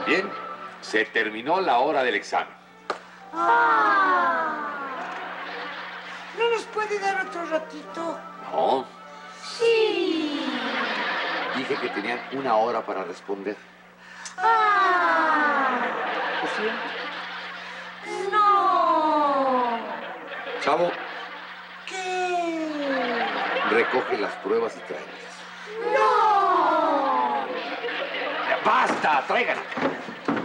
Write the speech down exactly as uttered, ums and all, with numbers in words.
Bien, se terminó la hora del examen. Ah. ¿No nos puede dar otro ratito? No, Sí. dije que tenían una hora para responder. Ah. Lo siento. No. Chavo, ¿Qué? recoge las pruebas y tráemelas. No. ¡Basta! ¡Tráiganlas!